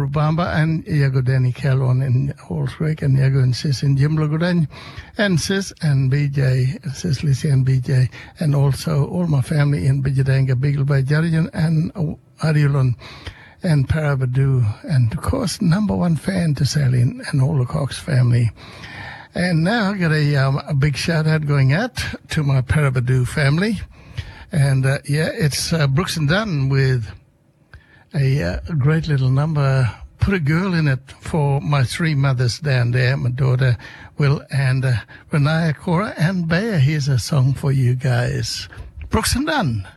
Rubamba, and Iago Danny Calon in Holswick, and Iago and Sis in Jim Lagudany, and Sis and BJ, Sis Lissy and BJ, and also all my family in Bijadanga, Bigelbay, Jarijan, and Ariulon, and Parabadu, and of course, number one fan to Sally and all the Cox family. And now I got a big shout out going out to my Parabadu family. And it's Brooks and Dunn with a great little number. Put a girl in it for my three mothers down there, my daughter Will and Renaya, Cora and Bea. Here's a song for you guys. Brooks and Dunn.